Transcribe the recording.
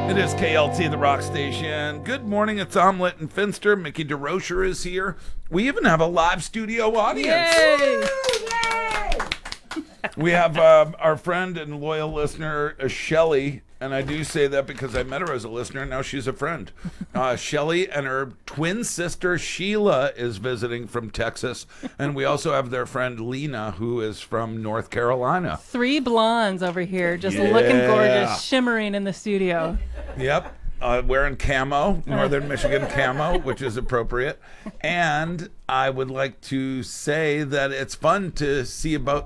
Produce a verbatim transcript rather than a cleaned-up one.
It is K L T, the rock station. Good morning, it's Omelette and Finster. Mickey DeRocher is here. We even have a live studio audience. Yay! We have uh, our friend and loyal listener, uh, Shelly, and I do say that because I met her as a listener, and now she's a friend. Uh, Shelly and her twin sister, Sheila, is visiting from Texas, and we also have their friend, Lena, who is from North Carolina. Three blondes over here, just Yeah. looking gorgeous, shimmering in the studio. Yep. Uh, wearing camo, Northern Michigan camo, which is appropriate. And I would like to say that it's fun to see about